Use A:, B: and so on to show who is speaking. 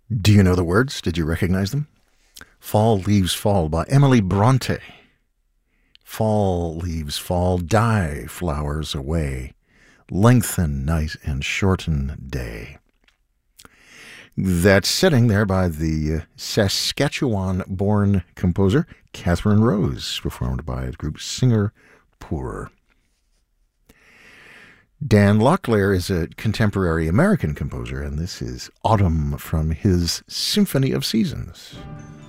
A: Do you know the words? Did you recognize them? Fall Leaves Fall by Emily Bronte. Fall leaves fall, die flowers away, lengthen night and shorten day. That's setting there by the Saskatchewan-born composer Catherine Rose, performed by the group Singer Poor. Dan Locklear is a contemporary American composer, and this is Autumn from his Symphony of Seasons.